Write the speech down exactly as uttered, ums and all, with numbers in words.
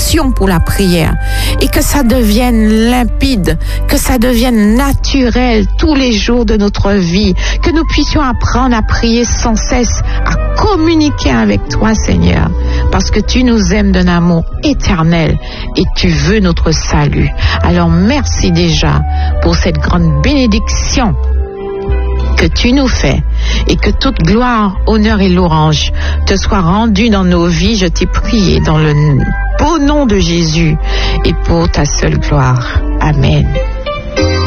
passion pour la prière et que ça devienne limpide, que ça devienne naturel tous les jours de notre vie, que nous puissions apprendre à prier sans cesse, à communiquer avec toi, Seigneur, parce que tu nous aimes d'un amour éternel et tu veux notre salut. Alors merci déjà pour cette grande bénédiction que tu nous fais et que toute gloire, honneur et louange te soient rendues dans nos vies. Je t'ai prié dans le beau nom de Jésus et pour ta seule gloire. Amen.